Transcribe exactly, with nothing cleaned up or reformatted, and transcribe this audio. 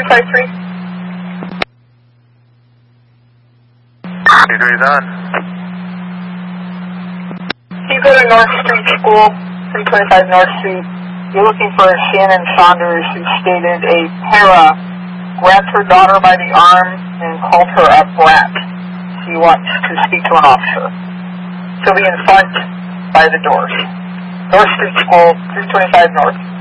five three. two three is on. You go to North Street School, three twenty-five North Street. You're looking for Shannon Saunders, who stated a para grabbed her daughter by the arm and called her a brat. She wants to speak to an officer. She'll be in front by the doors. North Street School, three twenty-five North.